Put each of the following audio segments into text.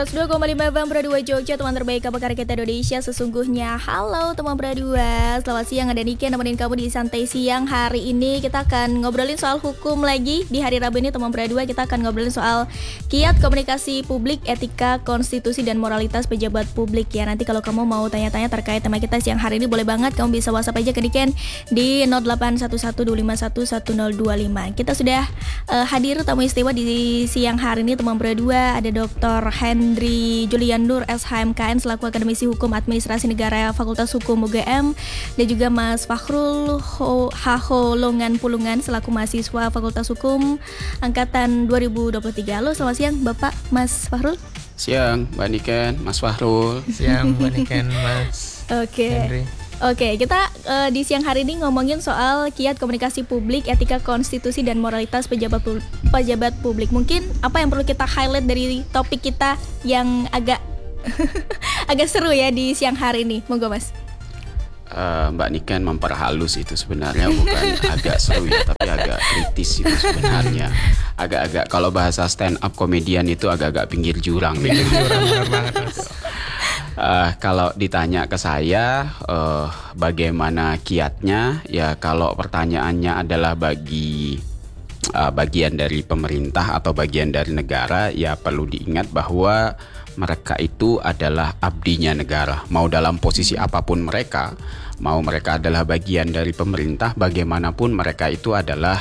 102,5 FM Berdua Jogja, teman terbaik kabar kita Indonesia sesungguhnya. Halo teman Berdua, selamat siang, ada Nike nemenin kamu di Santai Siang. Hari ini kita akan ngobrolin soal hukum lagi. Di hari Rabu ini teman Berdua kita akan ngobrolin soal kiat komunikasi publik, etika, konstitusi, dan moralitas pejabat publik ya. Nanti kalau kamu mau tanya-tanya terkait tema kita siang hari ini, boleh banget kamu bisa WhatsApp aja ke Niken di 081125111025. Kita sudah hadir tamu istimewa di siang hari ini teman Berdua. Ada Dr. Hendry Julian Nur SHMKN selaku Akademisi Hukum Administrasi Negara Fakultas Hukum UGM, dan juga Mas Fakhrul Haholongan Pulungan selaku mahasiswa Fakultas Hukum Angkatan 2023. Halo, selamat siang Bapak Mas Fakhrul. Siang Mbak Niken, Mas Fakhrul. Siang Mbak Niken, Mas Hendry. Oke, kita di siang hari ini ngomongin soal kiat komunikasi publik, etika, konstitusi, dan moralitas pejabat publik. Mungkin apa yang perlu kita highlight dari topik kita yang agak agak seru ya di siang hari ini? Monggo Mas. Mbak Niken memperhalus itu sebenarnya, bukan agak seru ya, tapi agak kritis itu sebenarnya. Agak-agak kalau bahasa stand up komedian itu agak-agak pinggir jurang. Pinggir jurang, benar banget Mas. Kalau ditanya ke saya bagaimana kiatnya, ya kalau pertanyaannya adalah bagian dari pemerintah atau bagian dari negara, ya perlu diingat bahwa mereka itu adalah abdinya negara. Mau dalam posisi apapun mereka, mau mereka adalah bagian dari pemerintah, bagaimanapun mereka itu adalah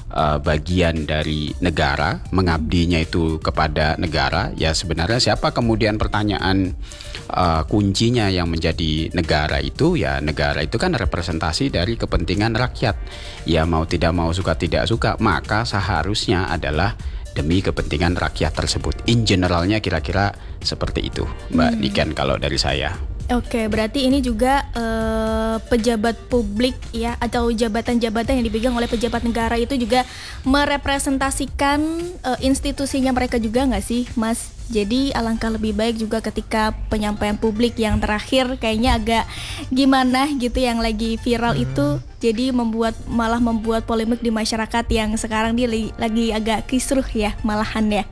bagian dari negara, mengabdinya itu kepada negara. Ya sebenarnya siapa kemudian pertanyaan kuncinya yang menjadi negara itu, ya negara itu kan representasi dari kepentingan rakyat. Ya mau tidak mau, suka tidak suka, maka seharusnya adalah demi kepentingan rakyat tersebut. In generalnya kira-kira seperti itu Mbak Niken kalau dari saya. Oke, berarti ini juga pejabat publik ya, atau jabatan-jabatan yang dipegang oleh pejabat negara itu juga merepresentasikan institusinya mereka juga nggak sih Mas? Jadi alangkah lebih baik juga ketika penyampaian publik yang terakhir kayaknya agak gimana gitu yang lagi viral itu, jadi malah membuat polemik di masyarakat yang sekarang dia lagi agak kisruh ya malahan ya.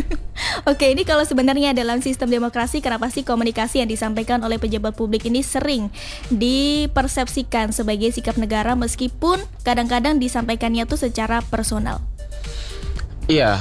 Oke, ini kalau sebenarnya dalam sistem demokrasi, kenapa sih komunikasi yang disampaikan oleh pejabat publik ini sering dipersepsikan sebagai sikap negara meskipun kadang-kadang disampaikannya tuh secara personal? Iya,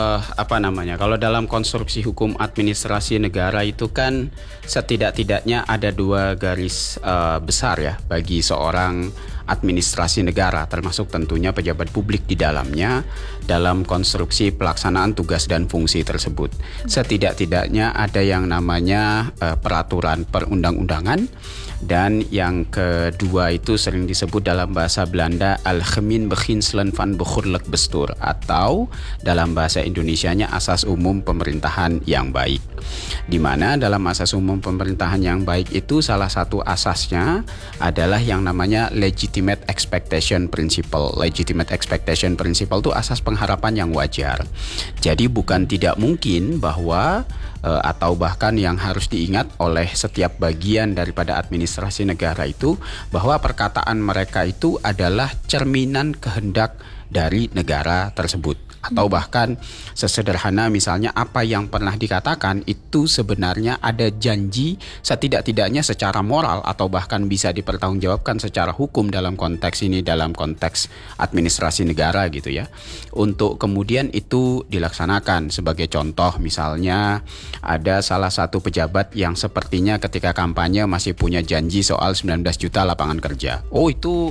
kalau dalam konstruksi hukum administrasi negara itu kan setidak-tidaknya ada dua garis besar ya bagi seorang administrasi negara, termasuk tentunya pejabat publik di dalamnya dalam konstruksi pelaksanaan tugas dan fungsi tersebut. Setidak-tidaknya ada yang namanya peraturan perundang-undangan, dan yang kedua itu sering disebut dalam bahasa Belanda Algemeen Beginselen van Behoorlijk Bestuur, atau dalam bahasa Indonesianya asas umum pemerintahan yang baik. Di mana dalam asas umum pemerintahan yang baik itu salah satu asasnya adalah yang namanya legitimate expectation principle. Legitimate expectation principle itu asas pengharapan yang wajar. Jadi bukan tidak mungkin bahwa atau bahkan yang harus diingat oleh setiap bagian daripada administrasi negara itu, bahwa perkataan mereka itu adalah cerminan kehendak dari negara tersebut. Atau bahkan sesederhana misalnya apa yang pernah dikatakan itu sebenarnya ada janji setidak-tidaknya secara moral atau bahkan bisa dipertanggungjawabkan secara hukum dalam konteks ini, dalam konteks administrasi negara gitu ya, untuk kemudian itu dilaksanakan. Sebagai contoh misalnya ada salah satu pejabat yang sepertinya ketika kampanye masih punya janji soal 19 juta lapangan kerja. Oh itu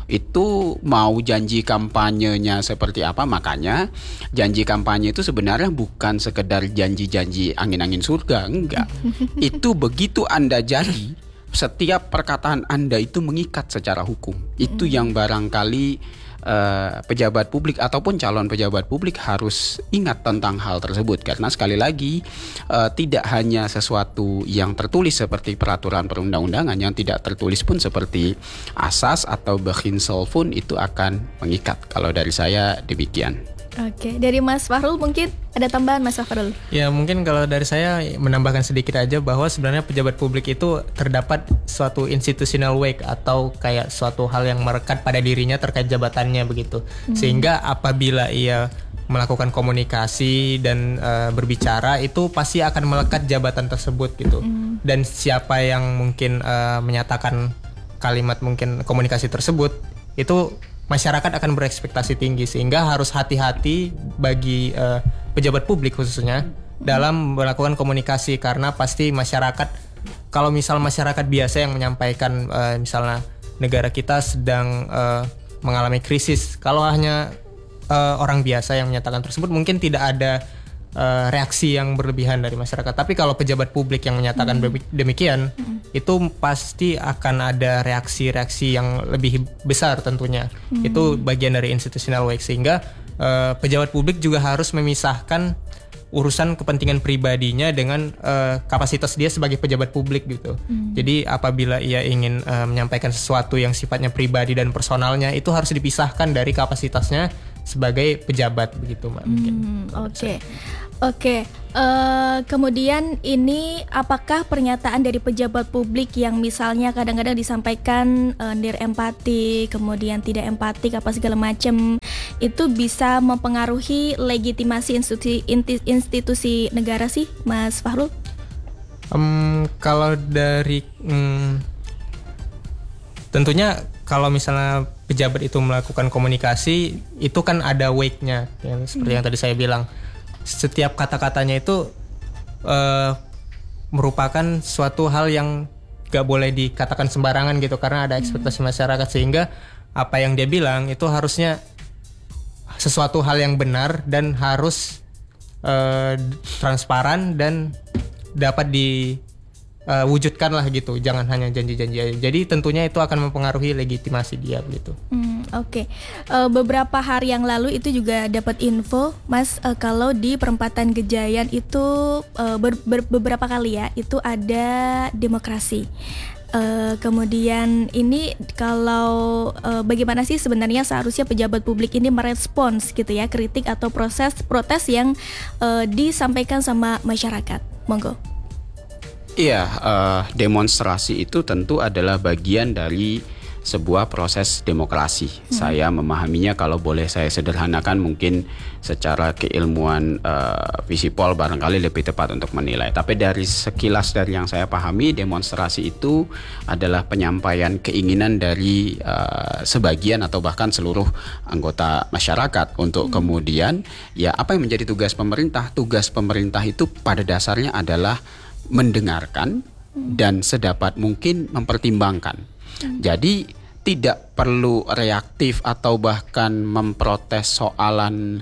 mau janji kampanyenya seperti apa, makanya janji kampanye itu sebenarnya bukan sekedar janji-janji angin-angin surga, enggak. Itu begitu Anda janji, setiap perkataan Anda itu mengikat secara hukum. Itu yang barangkali pejabat publik ataupun calon pejabat publik harus ingat tentang hal tersebut. Karena sekali lagi tidak hanya sesuatu yang tertulis seperti peraturan perundang-undangan, yang tidak tertulis pun seperti asas atau beginsel pun itu akan mengikat. Kalau dari saya demikian. Oke, dari Mas Fakhrul mungkin ada tambahan Mas Fakhrul? Ya mungkin kalau dari saya menambahkan sedikit aja bahwa sebenarnya pejabat publik itu terdapat suatu institutional weight atau kayak suatu hal yang merekat pada dirinya terkait jabatannya begitu. Sehingga apabila ia melakukan komunikasi dan berbicara, itu pasti akan melekat jabatan tersebut gitu. Dan siapa yang mungkin menyatakan kalimat mungkin komunikasi tersebut, itu masyarakat akan berekspektasi tinggi, sehingga harus hati-hati bagi pejabat publik khususnya dalam melakukan komunikasi, karena pasti masyarakat, kalau misal masyarakat biasa yang menyampaikan misalnya negara kita sedang mengalami krisis, kalau hanya orang biasa yang menyatakan tersebut mungkin tidak ada reaksi yang berlebihan dari masyarakat. Tapi kalau pejabat publik yang menyatakan demikian, itu pasti akan ada reaksi-reaksi yang lebih besar tentunya. Itu bagian dari institutional weight, sehingga pejabat publik juga harus memisahkan urusan kepentingan pribadinya dengan kapasitas dia sebagai pejabat publik gitu. Jadi apabila ia ingin menyampaikan sesuatu yang sifatnya pribadi dan personalnya, itu harus dipisahkan dari kapasitasnya sebagai pejabat begitu, Mbak. Oke. Kemudian ini apakah pernyataan dari pejabat publik yang misalnya kadang-kadang disampaikan empati, kemudian tidak empatik apa segala macam, itu bisa mempengaruhi legitimasi institusi negara sih, Mas Fahrul? Kalau dari tentunya kalau misalnya pejabat itu melakukan komunikasi, itu kan ada weight-nya, yang seperti yang tadi saya bilang. Setiap kata-katanya itu merupakan suatu hal yang gak boleh dikatakan sembarangan gitu, karena ada ekspektasi masyarakat, sehingga apa yang dia bilang itu harusnya sesuatu hal yang benar dan harus transparan dan dapat diwujudkan lah gitu, jangan hanya janji-janji aja. Jadi tentunya itu akan mempengaruhi legitimasi dia gitu. Oke. Beberapa hari yang lalu itu juga dapat info, Mas, kalau di perempatan Gejayan itu beberapa kali ya itu ada demokrasi. Kemudian ini kalau bagaimana sih sebenarnya seharusnya pejabat publik ini merespons gitu ya kritik atau protes yang disampaikan sama masyarakat? Monggo. Iya, demonstrasi itu tentu adalah bagian dari sebuah proses demokrasi. Saya memahaminya, kalau boleh saya sederhanakan mungkin secara keilmuan Visipol barangkali lebih tepat untuk menilai. Tapi dari sekilas dari yang saya pahami, demonstrasi itu adalah penyampaian keinginan dari sebagian atau bahkan seluruh anggota masyarakat untuk kemudian ya apa yang menjadi tugas pemerintah. Tugas pemerintah itu pada dasarnya adalah mendengarkan dan sedapat mungkin mempertimbangkan. Jadi tidak perlu reaktif atau bahkan memprotes soalan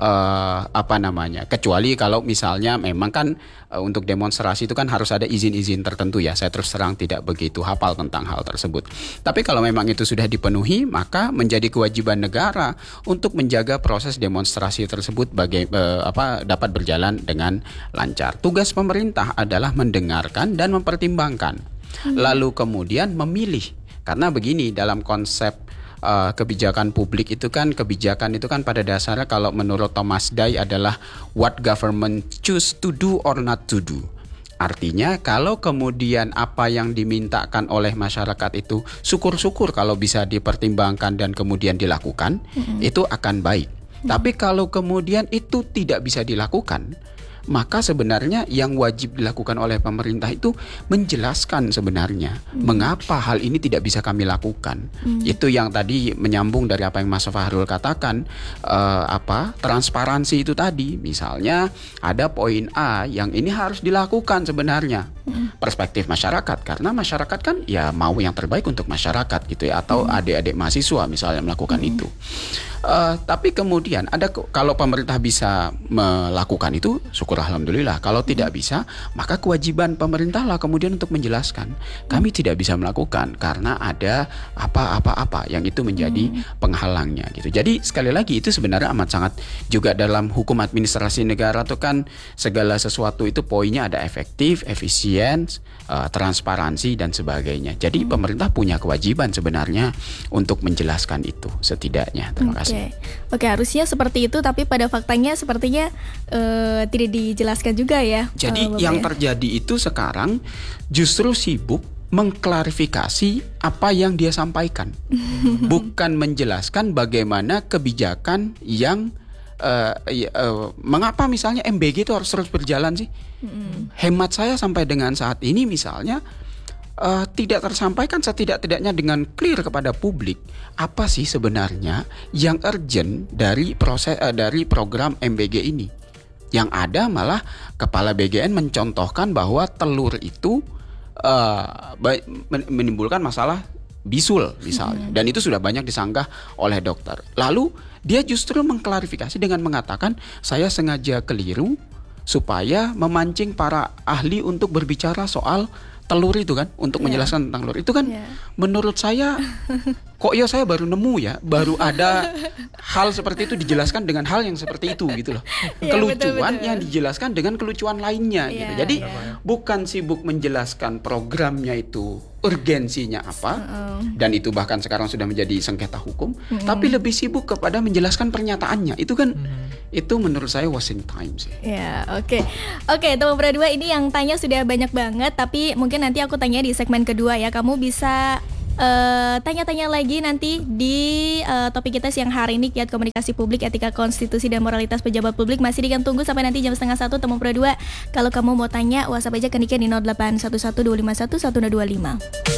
kecuali kalau misalnya memang kan untuk demonstrasi itu kan harus ada izin-izin tertentu ya. Saya terus terang tidak begitu hafal tentang hal tersebut. Tapi kalau memang itu sudah dipenuhi, maka menjadi kewajiban negara untuk menjaga proses demonstrasi tersebut dapat berjalan dengan lancar. Tugas pemerintah adalah mendengarkan dan mempertimbangkan. Lalu kemudian memilih. Karena begini, dalam konsep kebijakan publik itu kan, kebijakan itu kan pada dasarnya kalau menurut Thomas Day adalah what government choose to do or not to do. Artinya kalau kemudian apa yang dimintakan oleh masyarakat itu syukur-syukur kalau bisa dipertimbangkan dan kemudian dilakukan, itu akan baik. Tapi kalau kemudian itu tidak bisa dilakukan, maka sebenarnya yang wajib dilakukan oleh pemerintah itu menjelaskan sebenarnya mengapa hal ini tidak bisa kami lakukan. Itu yang tadi menyambung dari apa yang Mas Fahrul katakan, transparansi itu tadi. Misalnya ada poin A yang ini harus dilakukan sebenarnya, perspektif masyarakat, karena masyarakat kan ya mau yang terbaik untuk masyarakat gitu ya, atau adik-adik mahasiswa misalnya melakukan itu. Tapi kemudian kalau pemerintah bisa melakukan itu, syukur alhamdulillah. Kalau tidak bisa, maka kewajiban pemerintah lah kemudian untuk menjelaskan kami tidak bisa melakukan karena ada apa-apa yang itu menjadi penghalangnya gitu. Jadi sekali lagi itu sebenarnya amat sangat juga dalam hukum administrasi negara itu kan segala sesuatu itu poinnya ada efektif, efisien, transparansi dan sebagainya. Jadi pemerintah punya kewajiban sebenarnya untuk menjelaskan itu setidaknya. Terima kasih. Oke, harusnya seperti itu, tapi pada faktanya sepertinya tidak dijelaskan juga ya. Jadi yang terjadi itu sekarang justru sibuk mengklarifikasi apa yang dia sampaikan, bukan menjelaskan bagaimana kebijakan yang mengapa misalnya MBG itu harus terus berjalan sih? Hemat saya sampai dengan saat ini misalnya tidak tersampaikan setidak-tidaknya dengan clear kepada publik apa sih sebenarnya yang urgent dari dari program MBG ini. Yang ada malah Kepala BGN mencontohkan bahwa telur itu menimbulkan masalah bisul misalnya, dan itu sudah banyak disanggah oleh dokter. Lalu dia justru mengklarifikasi dengan mengatakan saya sengaja keliru supaya memancing para ahli untuk berbicara soal telur itu kan, untuk menjelaskan tentang telur itu kan. Menurut saya kok ya saya baru nemu ya, baru ada hal seperti itu dijelaskan dengan hal yang seperti itu gitu loh. Kelucuan yang dijelaskan dengan kelucuan lainnya gitu. Jadi bukan sibuk menjelaskan programnya itu urgensinya apa, dan itu bahkan sekarang sudah menjadi sengketa hukum, tapi lebih sibuk kepada menjelaskan pernyataannya. Itu kan itu menurut saya wasting time sih. Ya, oke, teman berdua, ini yang tanya sudah banyak banget, tapi mungkin nanti aku tanya di segmen kedua ya. Kamu bisa tanya-tanya lagi nanti di topik kita siang hari ini, kiat komunikasi publik, etika konstitusi dan moralitas pejabat publik. Masih tunggu sampai nanti jam 12:30 teman berdua. Kalau kamu mau tanya, WhatsApp aja ke Niken di 0811 251 1225.